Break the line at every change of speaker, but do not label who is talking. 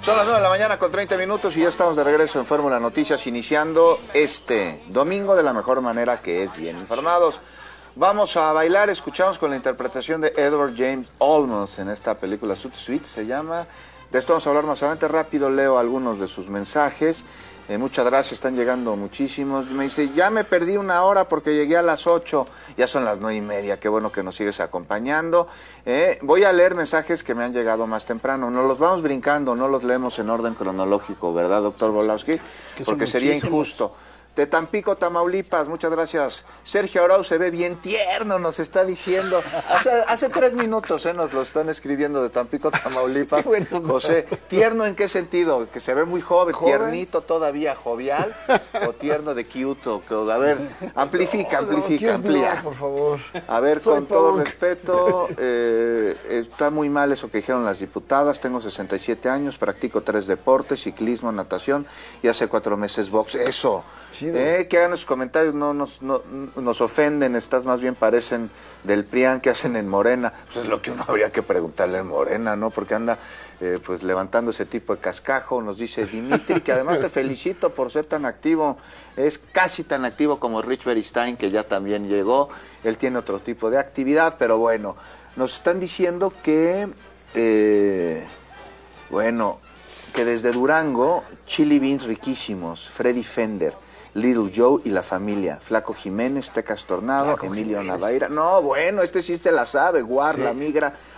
Son las 9 de la mañana con 30 minutos y ya estamos de regreso en Fórmula Noticias, iniciando este domingo de la mejor manera, que es bien informados. Vamos a bailar, escuchamos con la interpretación de Edward James Olmos en esta película Suit Suite, se llama. De esto vamos a hablar más adelante. Rápido leo algunos de sus mensajes. Muchas gracias, están llegando muchísimos. Me dice, ya me perdí una hora porque llegué a las 8, ya son las 9:30, qué bueno que nos sigues acompañando. Voy a leer mensajes que me han llegado más temprano, nos los vamos brincando, no los leemos en orden cronológico, ¿verdad, doctor Volowski? Porque sería injusto. De Tampico, Tamaulipas, muchas gracias. Sergio Arau se ve bien tierno, nos está diciendo. Hace 3 minutos nos lo están escribiendo de Tampico, Tamaulipas. Bueno, José, ¿tierno en qué sentido? ¿Que se ve muy joven, tiernito todavía, jovial? ¿O tierno de cute? A ver, amplía.
No, por favor.
A ver, con todo respeto, está muy mal eso que dijeron las diputadas. Tengo 67 años, practico 3 deportes, ciclismo, natación y hace 4 meses box. Eso. Que hagan sus comentarios, no nos ofenden, estas más bien parecen del PRIAN que hacen en Morena. Pues es lo que uno habría que preguntarle en Morena, ¿no? Porque anda pues levantando ese tipo de cascajo. Nos dice Dimitri, que además te felicito por ser tan activo, es casi tan activo como Rich Beristain, que ya también llegó. Él tiene otro tipo de actividad, pero bueno, nos están diciendo que que desde Durango, chili beans riquísimos, Freddy Fender, Little Joe y la familia, Flaco Jiménez, Tecas Tornado, Emilio Navaira. No, bueno, este sí se la sabe, Guar, sí. La Migra,